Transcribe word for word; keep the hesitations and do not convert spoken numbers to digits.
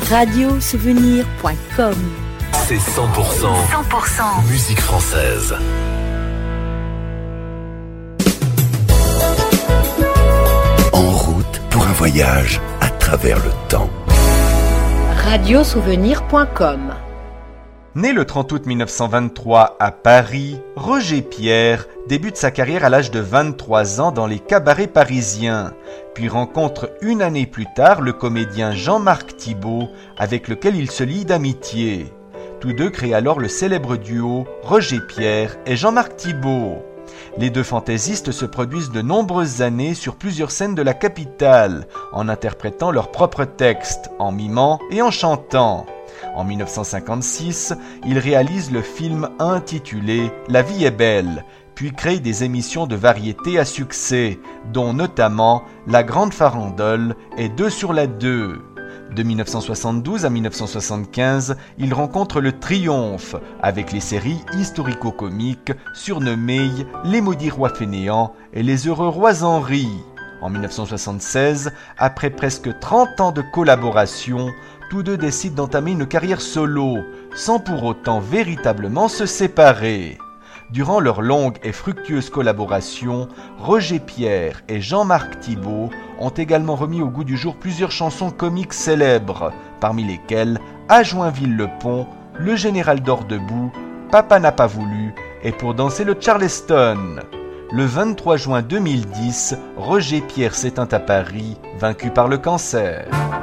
radio souvenir point com. C'est cent pour cent, cent pour cent musique française. En route pour un voyage à travers le temps. radio souvenir point com. Né le trente août mille neuf cent vingt-trois à Paris, Roger Pierre débute sa carrière à l'âge de vingt-trois ans dans les cabarets parisiens, puis rencontre une année plus tard le comédien Jean-Marc Thibault, avec lequel il se lie d'amitié. Tous deux créent alors le célèbre duo Roger Pierre et Jean-Marc Thibault. Les deux fantaisistes se produisent de nombreuses années sur plusieurs scènes de la capitale, en interprétant leurs propres textes, en mimant et en chantant. En mille neuf cent cinquante-six, ils réalisent le film intitulé « La vie est belle », puis créent des émissions de variété à succès, dont notamment La Grande Farandole et Deux sur la Deux. De mille neuf cent soixante-douze à mille neuf cent soixante-quinze, ils rencontrent le triomphe avec les séries historico-comiques surnommées Les Maudits Rois Fainéants et Les Heureux Rois Henri. En mille neuf cent soixante-seize, après presque trente ans de collaboration, tous deux décident d'entamer une carrière solo, sans pour autant véritablement se séparer. Durant leur longue et fructueuse collaboration, Roger Pierre et Jean-Marc Thibault ont également remis au goût du jour plusieurs chansons comiques célèbres, parmi lesquelles À Joinville-le-Pont, Le Général dort debout, Papa n'a pas voulu et Pour danser le Charleston. Le vingt-trois juin deux mille dix, Roger Pierre s'éteint à Paris, vaincu par le cancer.